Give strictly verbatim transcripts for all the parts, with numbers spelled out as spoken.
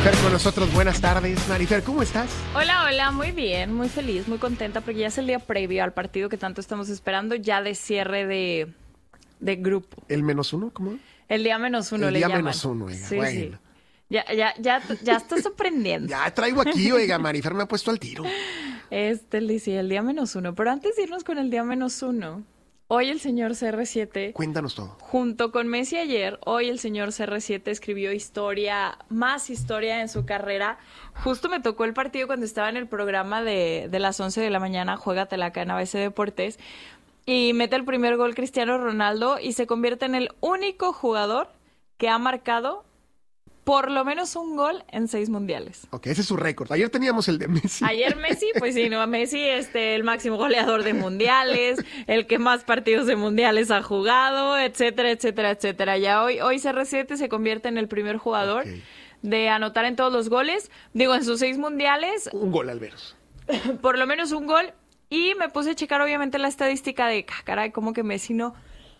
Marifer con nosotros, buenas tardes. Marifer, ¿cómo estás? Hola, hola, muy bien, muy feliz, muy contenta porque ya es el día previo al partido que tanto estamos esperando, ya de cierre de, de grupo. ¿El menos uno? ¿Cómo? El día menos uno el le día llaman. menos uno, oiga, sí, bueno. sí. Ya, ya, ya, ya estás sorprendiendo. Ya traigo aquí, oiga, Marifer me ha puesto al tiro. Este, Lizy, el día menos uno. Pero antes de irnos con el día menos uno, hoy el señor C R siete... Cuéntanos todo. Junto con Messi ayer, hoy el señor C R siete escribió historia, más historia en su carrera. Justo me tocó el partido cuando estaba en el programa de, de las once de la mañana, Juégatela acá en A B C Deportes, y mete el primer gol Cristiano Ronaldo y se convierte en el único jugador que ha marcado por lo menos un gol en seis mundiales. Ok, ese es su récord. Ayer teníamos el de Messi. Ayer Messi, pues sí, no, Messi, este, el máximo goleador de mundiales, el que más partidos de mundiales ha jugado, etcétera, etcétera, etcétera. Ya hoy, hoy C R siete se convierte en el primer jugador okay. de anotar en todos los goles, digo, en sus seis mundiales. Un gol, Alberos. Por lo menos un gol. Y me puse a checar, obviamente, la estadística de, caray, ¿cómo que Messi no?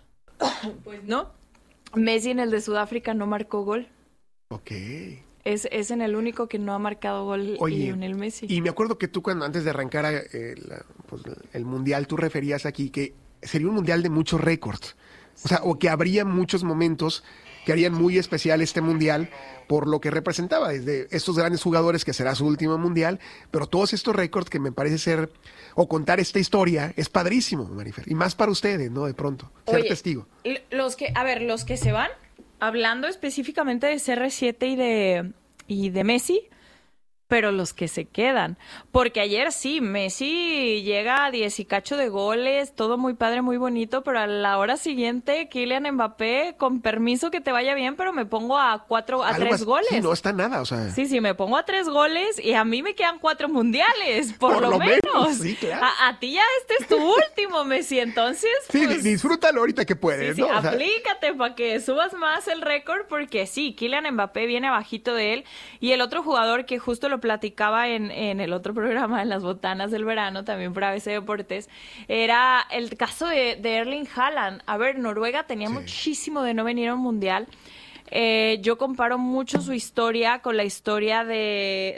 Pues no. Messi en el de Sudáfrica no marcó gol. Ok. Es, es en el único que no ha marcado gol Lionel Messi. Y me acuerdo que tú cuando antes de arrancar eh, la, pues, el mundial, tú referías aquí que sería un mundial de muchos récords. O sea, o que habría muchos momentos que harían muy especial este mundial por lo que representaba, desde estos grandes jugadores que será su último mundial, pero todos estos récords que me parece ser, o contar esta historia, es padrísimo, Marifer. Y más para ustedes, ¿no? De pronto, ser Oye, testigo. Los que, a ver, los que se van, hablando específicamente de C R siete y de, y de Messi, pero los que se quedan. Porque ayer sí, Messi llega a diez y cacho de goles, todo muy padre, muy bonito, pero a la hora siguiente, Kylian Mbappé, con permiso que te vaya bien, pero me pongo a cuatro, a Algo tres así, goles. Sí, no está nada, o sea. Sí, sí, me pongo a tres goles y a mí me quedan cuatro mundiales, por, por lo, lo menos. menos. Sí, claro. a, a ti ya este es tu último, Messi, entonces. Sí, pues, disfrútalo ahorita que puedes, sí, ¿no? Sí, o sea, aplícate para que subas más el récord, porque sí, Kylian Mbappé viene abajito de él. Y el otro jugador que justo lo platicaba en En, en el otro programa, en las botanas del verano, también por A B C Deportes, era el caso de, de Erling Haaland. A ver, Noruega tenía sí. muchísimo de no venir a un mundial. Eh, yo comparo mucho su historia con la historia de,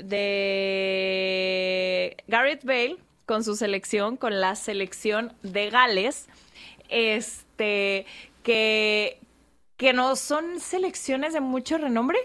de Gareth Bale, con su selección, con la selección de Gales, este, que, que no son selecciones de mucho renombre.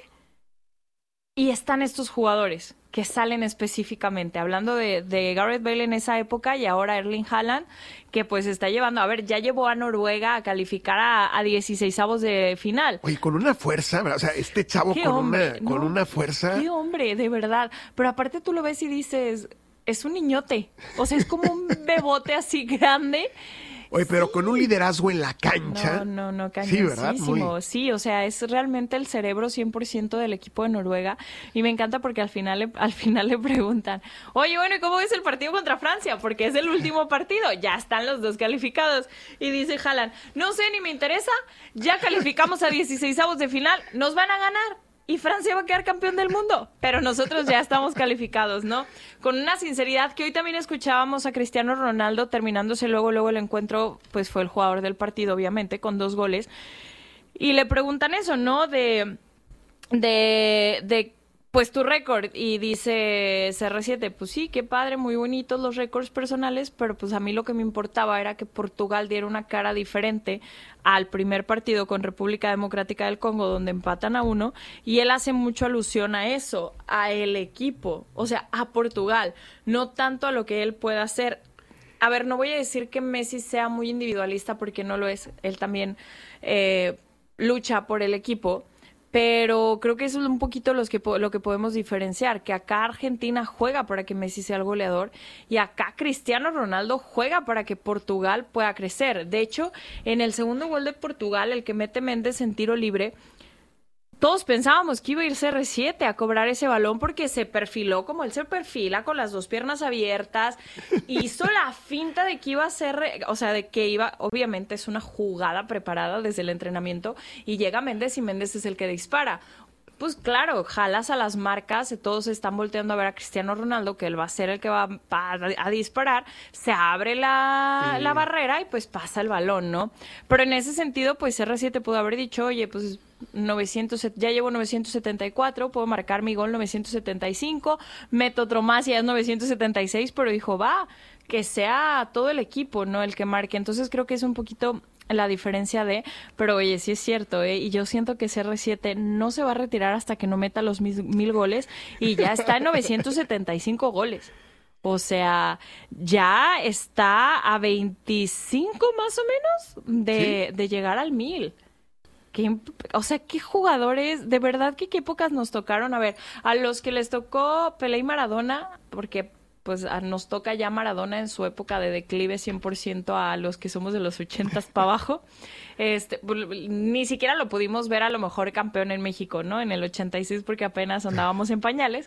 Y están estos jugadores que salen específicamente, hablando de, de Gareth Bale en esa época y ahora Erling Haaland, que pues está llevando, a ver, ya llevó a Noruega a calificar a, a dieciseisavos de final. Oye, con una fuerza, o sea, este chavo con, hombre, una, con no, una fuerza. Qué hombre, de verdad. Pero aparte tú lo ves y dices, es un niñote, o sea, es como un bebote así grande. Oye, pero sí. con un liderazgo en la cancha. No, no, no, Sí, ¿verdad? Muy... Sí, o sea, es realmente el cerebro cien por ciento del equipo de Noruega. Y me encanta porque al final, le, al final le preguntan, oye, bueno, ¿y cómo es el partido contra Francia? Porque es el último partido. Ya están los dos calificados. Y dice Haaland, no sé, ni me interesa. Ya calificamos a dieciseisavos de final. Nos van a ganar. Y Francia va a quedar campeón del mundo, pero nosotros ya estamos calificados, ¿no? Con una sinceridad que hoy también escuchábamos a Cristiano Ronaldo terminándose luego, luego el encuentro, pues fue el jugador del partido, obviamente, con dos goles. Y le preguntan eso, ¿no? De, de, de pues tu récord, y dice C R siete, pues sí, qué padre, muy bonitos los récords personales, pero pues a mí lo que me importaba era que Portugal diera una cara diferente al primer partido con República Democrática del Congo, donde empatan a uno, y él hace mucho alusión a eso, a el equipo, o sea, a Portugal, no tanto a lo que él pueda hacer. A ver, no voy a decir que Messi sea muy individualista, porque no lo es, él también eh, lucha por el equipo, pero creo que eso es un poquito los que, lo que podemos diferenciar, que acá Argentina juega para que Messi sea el goleador y acá Cristiano Ronaldo juega para que Portugal pueda crecer. De hecho, en el segundo gol de Portugal, el que mete Méndez en tiro libre, todos pensábamos que iba a ir C R siete a cobrar ese balón porque se perfiló como él se perfila, con las dos piernas abiertas, hizo la finta de que iba a ser, o sea, de que iba, obviamente es una jugada preparada desde el entrenamiento, y llega Méndez y Méndez es el que dispara. pues claro, jalas a las marcas, todos están volteando a ver a Cristiano Ronaldo, que él va a ser el que va, va a disparar, se abre la, Sí. la barrera y pues pasa el balón, ¿no? Pero en ese sentido, pues R siete pudo haber dicho, oye, pues novecientos, ya llevo novecientos setenta y cuatro, puedo marcar mi gol novecientos setenta y cinco, meto otro más y ya es novecientos setenta y seis, pero dijo, va, que sea todo el equipo, ¿no? El que marque. Entonces creo que es un poquito la diferencia de, pero oye, sí es cierto, ¿eh? Y yo siento que C R siete no se va a retirar hasta que no meta los mil, mil goles y ya está en novecientos setenta y cinco goles. O sea, ya está a veinticinco más o menos de, ¿Sí? de llegar al mil. Qué, o sea, qué jugadores, de verdad que qué épocas nos tocaron. A ver, a los que les tocó Pelé y Maradona, porque pues a, nos toca ya Maradona en su época de declive cien por ciento a los que somos de los ochentas para abajo, este, ni siquiera lo pudimos ver a lo mejor campeón en México, ¿no? En el ochenta y seis porque apenas andábamos en pañales,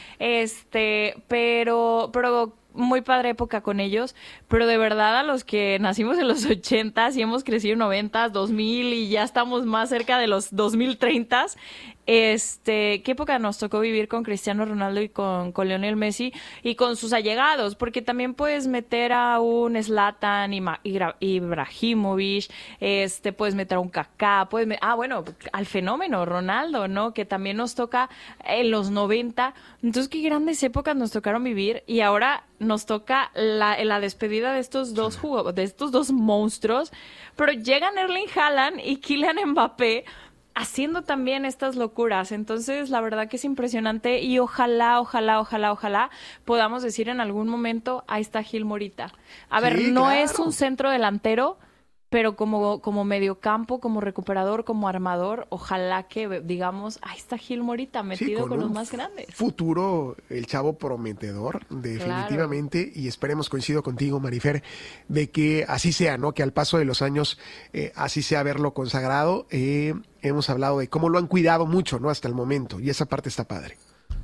este, pero, pero muy padre época con ellos, pero de verdad a los que nacimos en los ochentas y hemos crecido en noventas, dos mil y ya estamos más cerca de los dos mil treinta, este, qué época nos tocó vivir con Cristiano Ronaldo y con, con Lionel Messi y con sus allegados, porque también puedes meter a un Zlatan, Ima- Ira- Ibrahimovic, este, puedes meter a un Kaká, puedes me- ah, bueno, al fenómeno Ronaldo, ¿no? Que también nos toca en los noventa. Entonces, qué grandes épocas nos tocaron vivir y ahora nos toca la, la despedida de estos dos jugos, de estos dos monstruos, pero llegan Erling Haaland y Kylian Mbappé haciendo también estas locuras. Entonces, la verdad que es impresionante y ojalá, ojalá, ojalá, ojalá podamos decir en algún momento, ahí está Gil Morita. A ver, Sí, no claro. es un centro delantero, pero como, como mediocampo, como recuperador, como armador, ojalá que digamos, ahí está Gil Morita metido Sí, con los un más grandes. futuro, el chavo prometedor, definitivamente, y esperemos, coincido contigo, Marifer, de que así sea, ¿no? Que al paso de los años eh, así sea verlo consagrado. Eh, hemos hablado de cómo lo han cuidado mucho, ¿no? Hasta el momento, y esa parte está padre.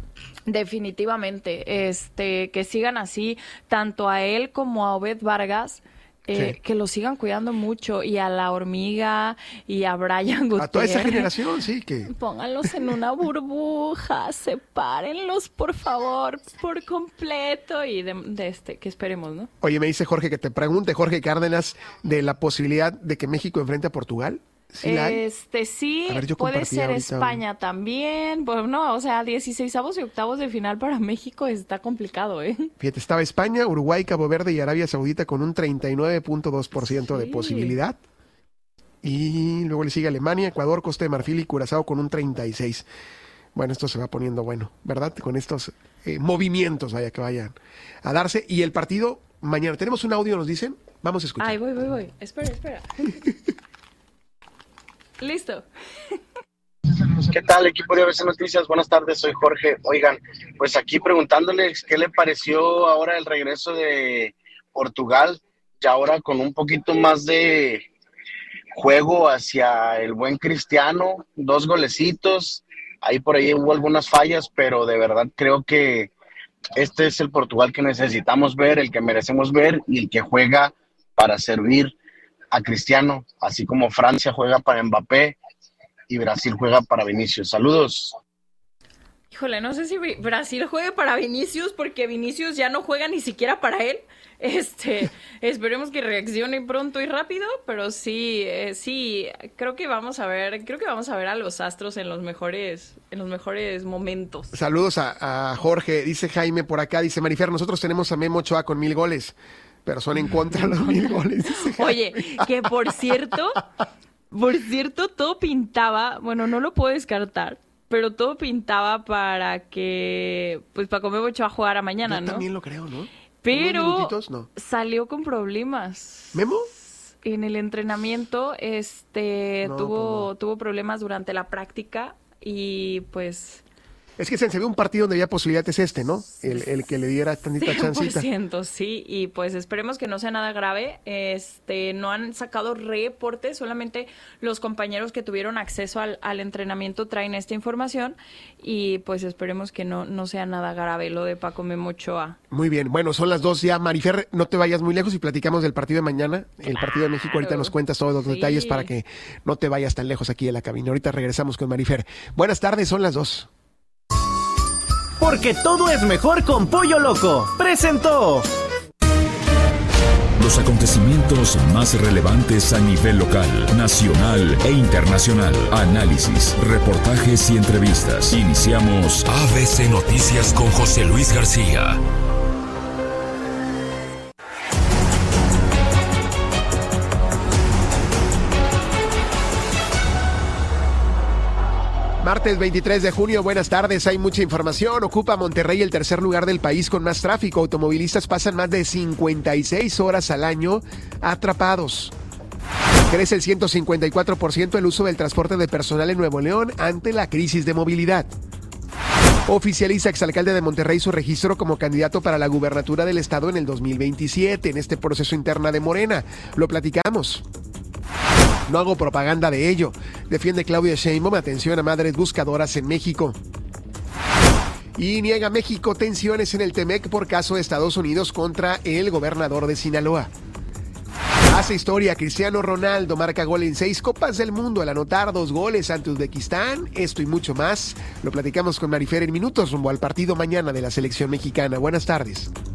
Definitivamente, este, que sigan así, tanto a él como a Obed Vargas, eh, Sí. que lo sigan cuidando mucho, y a la hormiga, y a Brian Gutiérrez. A toda esa generación, sí, que... Pónganlos en una burbuja, sepárenlos, por favor, por completo, y de, de este, que esperemos, ¿no? Oye, me dice Jorge que te pregunte, Jorge Cárdenas, de la posibilidad de que México enfrente a Portugal. ¿Sí la hay? Este sí, A ver, yo puede compartí ser ahorita España también. Pues no, o sea, dieciseisavos y octavos de final para México está complicado, ¿eh? Fíjate, estaba España, Uruguay, Cabo Verde y Arabia Saudita con un treinta y nueve punto dos por ciento de Sí. posibilidad. Y luego le sigue Alemania, Ecuador, Costa de Marfil y Curazao con un treinta y seis. Bueno, esto se va poniendo bueno, ¿verdad? Con estos eh, movimientos, vaya que vayan a darse. Y el partido, mañana, ¿tenemos un audio, nos dicen? Vamos a escuchar. Ay, voy, voy, voy. Espera, espera. Listo. ¿Qué tal, equipo de A B C Noticias? Buenas tardes, soy Jorge. Oigan, pues aquí preguntándoles qué le pareció ahora el regreso de Portugal, y ahora con un poquito más de juego hacia el buen Cristiano, dos golecitos, ahí por ahí hubo algunas fallas, pero de verdad creo que este es el Portugal que necesitamos ver, el que merecemos ver y el que juega para servir a Cristiano, así como Francia juega para Mbappé y Brasil juega para Vinicius. Saludos. Híjole, no sé si Brasil juegue para Vinicius, porque Vinicius ya no juega ni siquiera para él. Este, esperemos que reaccione pronto y rápido, pero sí, eh, sí, creo que vamos a ver, creo que vamos a ver a los astros en los mejores, en los mejores momentos. Saludos a, a Jorge, dice Jaime por acá, dice Marifer, nosotros tenemos a Memo Ochoa con mil goles, pero son en contra los mil goles. Dice Jaime. Oye, que por cierto, por cierto, todo pintaba, bueno, no lo puedo descartar, pero todo pintaba para que, pues para que Memo Ochoa jugara mañana, Yo ¿no? también lo creo, ¿no? Pero ¿Unos minutitos? No. salió con problemas. ¿Memo? En el entrenamiento, este, No, tuvo, pues no. tuvo problemas durante la práctica y pues Es que se ve un partido donde había posibilidad es este, ¿no? El, el que le diera tantita chancita. cien por ciento, sí, y pues esperemos que no sea nada grave. Este, no han sacado reportes, solamente los compañeros que tuvieron acceso al, al entrenamiento traen esta información y pues esperemos que no, no sea nada grave lo de Paco Memo Ochoa. Muy bien, bueno, son las dos ya. Marifer, no te vayas muy lejos y platicamos del partido de mañana. El partido de México, ahorita nos cuentas todos los sí. detalles para que no te vayas tan lejos aquí en la cabina. Ahorita regresamos con Marifer. Buenas tardes, son las dos. Porque todo es mejor con Pollo Loco. Presentó los acontecimientos más relevantes a nivel local, nacional e internacional. Análisis, reportajes y entrevistas. Iniciamos A B C Noticias con José Luis García. Martes veintitrés de junio, buenas tardes, hay mucha información. Ocupa Monterrey el tercer lugar del país con más tráfico. Automovilistas pasan más de cincuenta y seis horas al año atrapados. Crece el ciento cincuenta y cuatro por ciento el uso del transporte de personal en Nuevo León ante la crisis de movilidad. Oficializa exalcalde de Monterrey su registro como candidato para la gubernatura del estado en el dos mil veintisiete, en este proceso interna de Morena. Lo platicamos. No hago propaganda de ello. Defiende Claudia Sheinbaum atención a madres buscadoras en México. Y niega México tensiones en el Temec por caso de Estados Unidos contra el gobernador de Sinaloa. Hace historia, Cristiano Ronaldo marca gol en seis Copas del Mundo al anotar dos goles ante Uzbekistán. Esto y mucho más lo platicamos con Marifer en minutos rumbo al partido mañana de la selección mexicana. Buenas tardes.